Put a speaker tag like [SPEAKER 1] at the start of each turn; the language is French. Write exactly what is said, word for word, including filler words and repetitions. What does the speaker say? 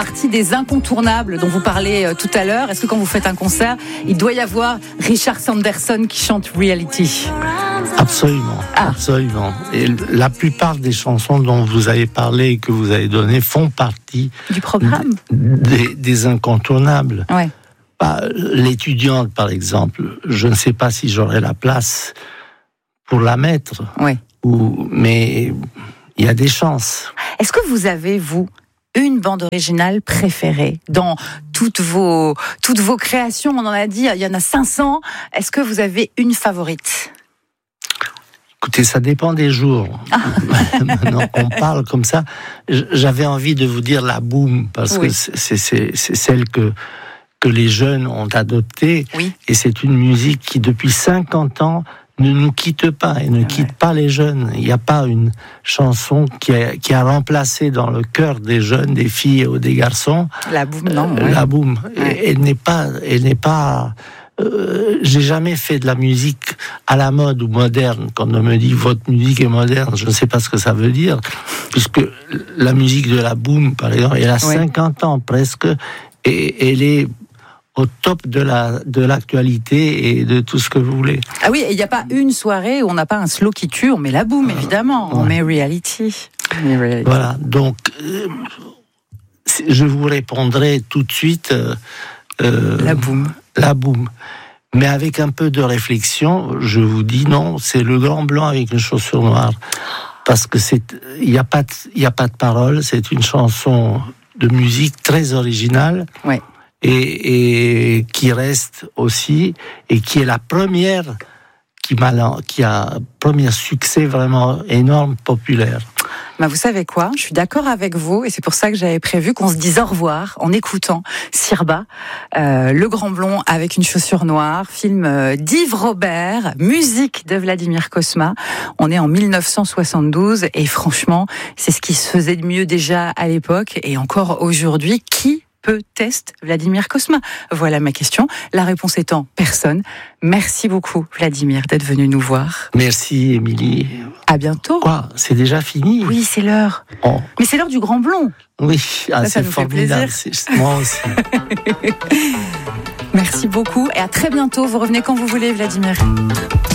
[SPEAKER 1] partie des incontournables dont vous parlez euh, tout à l'heure. Est-ce que quand vous faites un concert, il doit y avoir Richard Sanderson qui chante Reality?
[SPEAKER 2] Absolument, ah. absolument. Et la plupart des chansons dont vous avez parlé et que vous avez données font partie
[SPEAKER 1] du programme
[SPEAKER 2] des, des incontournables.
[SPEAKER 1] Ouais.
[SPEAKER 2] Bah, l'étudiante, par exemple, je ne sais pas si j'aurai la place pour la mettre.
[SPEAKER 1] Ouais.
[SPEAKER 2] Ou, mais il y a des chances.
[SPEAKER 1] Est-ce que vous avez, vous, une bande originale préférée dans toutes vos, toutes vos créations? On en a dit, il y en a cinq cents. Est-ce que vous avez une favorite?
[SPEAKER 2] Écoutez, ça dépend des jours. Ah. Maintenant qu'on parle comme ça, j'avais envie de vous dire la boum, parce oui. que c'est, c'est, c'est celle que, que les jeunes ont adoptée.
[SPEAKER 1] Oui.
[SPEAKER 2] Et c'est une musique qui, depuis cinquante ans, ne nous quitte pas et ne ouais. quitte pas les jeunes. Il n'y a pas une chanson qui a, qui a remplacé dans le cœur des jeunes, des filles ou des garçons.
[SPEAKER 1] La boum, non.
[SPEAKER 2] Euh,
[SPEAKER 1] ouais.
[SPEAKER 2] La boum.
[SPEAKER 1] Ouais.
[SPEAKER 2] Elle n'est pas... Elle n'est pas Euh, j'ai jamais fait de la musique à la mode ou moderne. Quand on me dit votre musique est moderne, je ne sais pas ce que ça veut dire, puisque la musique de la boum, par exemple, elle a ouais. cinquante ans presque, et elle est au top de la de l'actualité et de tout ce que vous voulez.
[SPEAKER 1] Ah oui, il n'y a pas une soirée où on n'a pas un slow qui tue, on met la boum, évidemment, on ouais. met reality. On met reality.
[SPEAKER 2] Voilà, donc euh, je vous répondrai tout de suite. Euh, euh,
[SPEAKER 1] la boum.
[SPEAKER 2] La boum. Mais avec un peu de réflexion, je vous dis non, c'est le Grand Blanc avec une chaussure noire. Parce que c'est, il n'y a pas de, il y a pas de paroles, c'est une chanson de musique très originale.
[SPEAKER 1] Ouais.
[SPEAKER 2] Et, et qui reste aussi, et qui est la première qui m'a, qui a premier succès vraiment énorme, populaire.
[SPEAKER 1] Bah vous savez quoi, je suis d'accord avec vous, et c'est pour ça que j'avais prévu qu'on se dise au revoir en écoutant Sirba, euh, Le Grand Blond avec une chaussure noire, film euh, d'Yves Robert, musique de Vladimir Cosma. On est en dix-neuf cent soixante-douze, et franchement, c'est ce qui se faisait de mieux déjà à l'époque, et encore aujourd'hui. Qui peut tester Vladimir Cosma? Voilà ma question. La réponse étant personne. Merci beaucoup, Vladimir, d'être venu nous voir.
[SPEAKER 2] Merci, Émilie.
[SPEAKER 1] À bientôt.
[SPEAKER 2] Quoi? C'est déjà fini?
[SPEAKER 1] Oui, c'est l'heure.
[SPEAKER 2] Oh.
[SPEAKER 1] Mais c'est l'heure du Grand Blond.
[SPEAKER 2] Oui, ah,
[SPEAKER 1] ça,
[SPEAKER 2] c'est
[SPEAKER 1] ça
[SPEAKER 2] formidable. C'est, moi aussi.
[SPEAKER 1] Merci beaucoup et à très bientôt. Vous revenez quand vous voulez, Vladimir.